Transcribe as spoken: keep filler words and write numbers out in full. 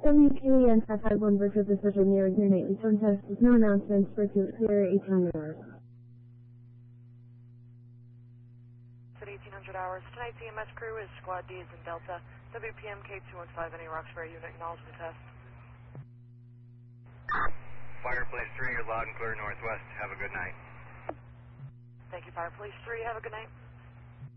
W Q E N five five one virtual decision nearing your nightly tone test with no announcements for clear eighteen hundred hours. At eighteen hundred hours, tonight's E M S crew is Squad D is in Delta, W P M K two one five, any Roxbury unit acknowledgement test. Fireplace three, you're loud and clear northwest. Have a good night. Thank you, Fireplace three. Have a good night.